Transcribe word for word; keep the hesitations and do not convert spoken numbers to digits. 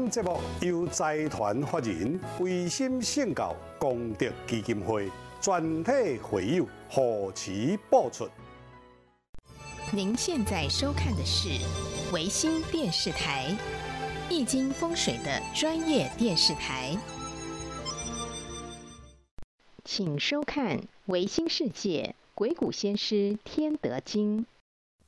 节目由财团法人维新圣教功德基金会全体会友护持播出。 您现在收看的是维新电视台，易经风水的专业电视台。请收看《维新世界鬼谷先师天德经》。